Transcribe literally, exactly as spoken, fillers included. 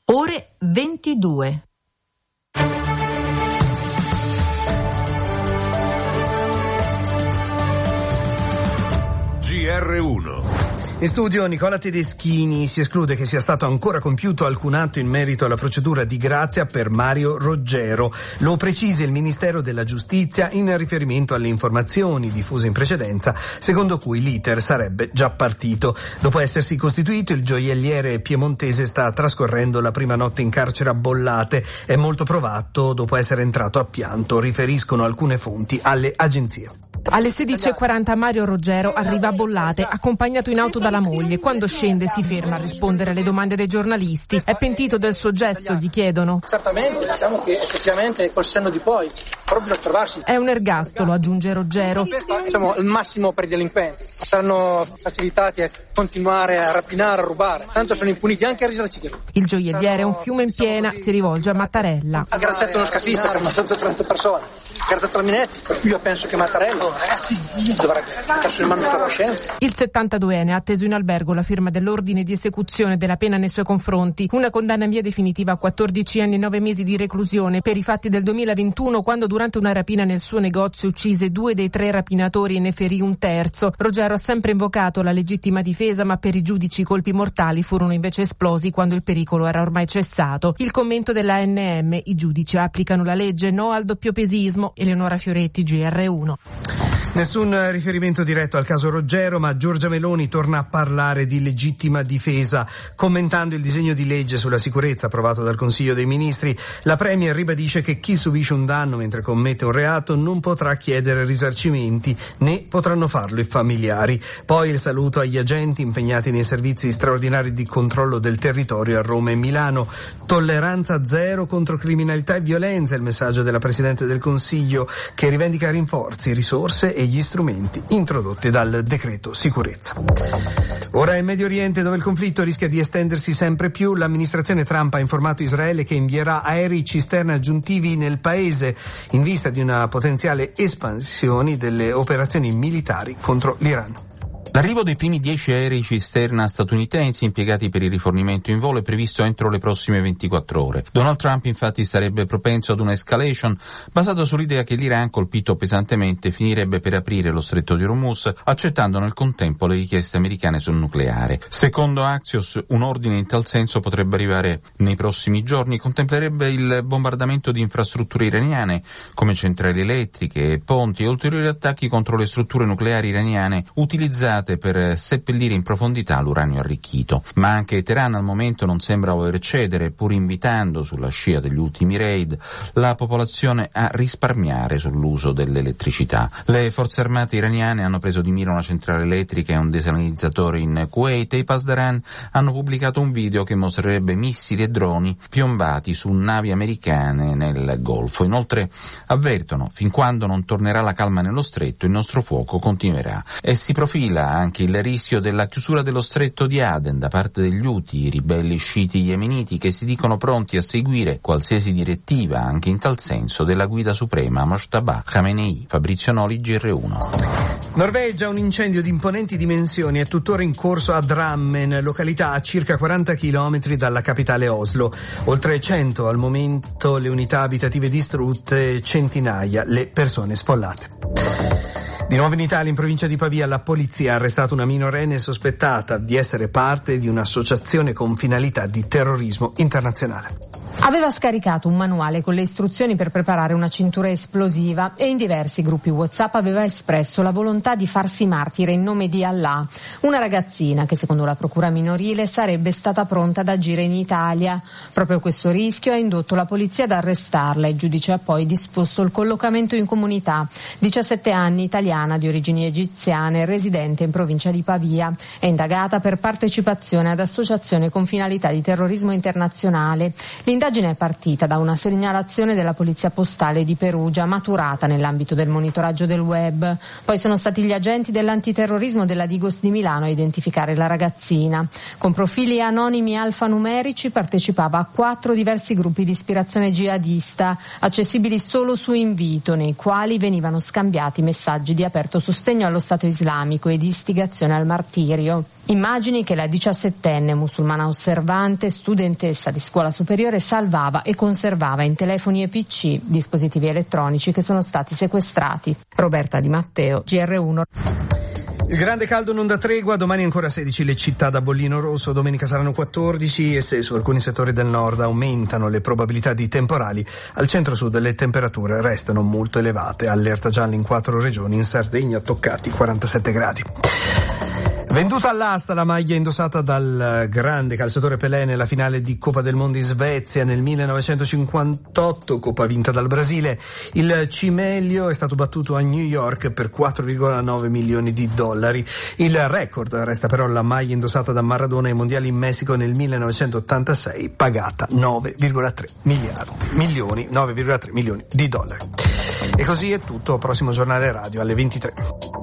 Ore ventidue. G R uno. In studio Nicola Tedeschini. Si esclude che sia stato ancora compiuto alcun atto in merito alla procedura di grazia per Mario Roggero. Lo precisa il Ministero della Giustizia in riferimento alle informazioni diffuse in precedenza, secondo cui l'iter sarebbe già partito. Dopo essersi costituito, il gioielliere piemontese sta trascorrendo la prima notte in carcere a Bollate. È molto provato dopo essere entrato a pianto, riferiscono alcune fonti alle agenzie. Alle sedici e quaranta Mario Roggero arriva a Bollate, accompagnato in auto dalla moglie. Quando scende si ferma a rispondere alle domande dei giornalisti. È pentito del suo gesto, gli chiedono. Certamente, diciamo che effettivamente col senno di poi, proprio per trovarsi. È un ergastolo, aggiunge Roggero. Diciamo il massimo per i delinquenti. Saranno facilitati a continuare a rapinare, a rubare. Tanto sono impuniti anche a risarcire. Il gioielliere è un fiume in piena, si rivolge a Mattarella. Ha graziato uno scafista che ha ammazzato trenta persone. Ha graziato la Minetti, per cui io penso che Mattarella ragazzi, dovrà mettersi in mano sulla coscienza. Il settantaduenne ha atteso in albergo la firma dell'ordine di esecuzione della pena nei suoi confronti. Una condanna in via definitiva a quattordici anni e nove mesi di reclusione per i fatti del duemilaventuno, quando durante una rapina nel suo negozio uccise due dei tre rapinatori e ne ferì un terzo. Roggero ha sempre invocato la legittima difesa, ma per i giudici i colpi mortali furono invece esplosi quando il pericolo era ormai cessato. Il commento dell'A N M: i giudici applicano la legge, no al doppiopesismo. Eleonora Fioretti, G R uno. Nessun riferimento diretto al caso Roggero, ma Giorgia Meloni torna a parlare di legittima difesa. Commentando il disegno di legge sulla sicurezza approvato dal Consiglio dei Ministri, la Premier ribadisce che chi subisce un danno mentre commette un reato non potrà chiedere risarcimenti, né potranno farlo i familiari. Poi il saluto agli agenti impegnati nei servizi straordinari di controllo del territorio a Roma e Milano. Tolleranza zero contro criminalità e violenza, il messaggio della Presidente del Consiglio, che rivendica rinforzi, risorse e gli strumenti introdotti dal decreto sicurezza. Ora in Medio Oriente, dove il conflitto rischia di estendersi sempre più, l'amministrazione Trump ha informato Israele che invierà aerei cisterna aggiuntivi nel paese in vista di una potenziale espansione delle operazioni militari contro l'Iran. L'arrivo dei primi dieci aerei cisterna statunitensi impiegati per il rifornimento in volo è previsto entro le prossime ventiquattro ore. Donald Trump infatti sarebbe propenso ad una escalation basata sull'idea che l'Iran, colpito pesantemente, finirebbe per aprire lo stretto di Hormuz, accettando nel contempo le richieste americane sul nucleare. Secondo Axios, un ordine in tal senso potrebbe arrivare nei prossimi giorni, contemplerebbe il bombardamento di infrastrutture iraniane come centrali elettriche e ponti e ulteriori attacchi contro le strutture nucleari iraniane utilizzate per seppellire in profondità l'uranio arricchito. Ma anche Teheran al momento non sembra voler cedere, pur invitando, sulla scia degli ultimi raid, la popolazione a risparmiare sull'uso dell'elettricità. Le forze armate iraniane hanno preso di mira una centrale elettrica e un desalinizzatore in Kuwait e i Pasdaran hanno pubblicato un video che mostrerebbe missili e droni piombati su navi americane nel Golfo. Inoltre avvertono: fin quando non tornerà la calma nello stretto, il nostro fuoco continuerà. E si profila anche il rischio della chiusura dello stretto di Aden da parte degli Houthi, i ribelli sciiti yemeniti che si dicono pronti a seguire qualsiasi direttiva, anche in tal senso, della guida suprema Mojtaba Khamenei. Fabrizio Noli, G R uno. Norvegia, un incendio di imponenti dimensioni è tuttora in corso a Drammen, località a circa quaranta chilometri dalla capitale Oslo. Oltre cento al momento le unità abitative distrutte, centinaia le persone sfollate. Di nuovo in Italia, in provincia di Pavia, la polizia ha arrestato una minorenne sospettata di essere parte di un'associazione con finalità di terrorismo internazionale. Aveva scaricato un manuale con le istruzioni per preparare una cintura esplosiva e in diversi gruppi WhatsApp aveva espresso la volontà di farsi martire in nome di Allah. Una ragazzina che, secondo la procura minorile, sarebbe stata pronta ad agire in Italia. Proprio questo rischio ha indotto la polizia ad arrestarla. Il giudice ha poi disposto il collocamento in comunità. diciassette anni, italiana di origini egiziane, residente in provincia di Pavia. È indagata per partecipazione ad associazione con finalità di terrorismo internazionale. L'indagine è partita da una segnalazione della Polizia Postale di Perugia, maturata nell'ambito del monitoraggio del web. Poi sono stati gli agenti dell'antiterrorismo della Digos di Milano a identificare la ragazzina. Con profili anonimi alfanumerici partecipava a quattro diversi gruppi di ispirazione jihadista, accessibili solo su invito, nei quali venivano scambiati messaggi di aperto sostegno allo Stato islamico e di istigazione al martirio. Immagini che la diciassettenne musulmana osservante, studentessa di scuola superiore, salvava e conservava in telefoni e P C, dispositivi elettronici che sono stati sequestrati. Roberta Di Matteo, G R uno. Il grande caldo non dà tregua, domani ancora sedici le città da bollino rosso, domenica saranno quattordici e se su alcuni settori del nord aumentano le probabilità di temporali, al centro-sud le temperature restano molto elevate, allerta gialla in quattro regioni, in Sardegna toccati quarantasette gradi. Venduta all'asta la maglia indossata dal grande calciatore Pelé nella finale di Coppa del Mondo in Svezia nel millenovecentocinquantotto, Coppa vinta dal Brasile. Il cimelio è stato battuto a New York per quattro virgola nove milioni di dollari. Il record resta però la maglia indossata da Maradona ai mondiali in Messico nel millenovecentottantasei, pagata nove virgola tre miliardi, milioni, nove virgola tre milioni di dollari. E così è tutto, prossimo giornale radio alle ventitré.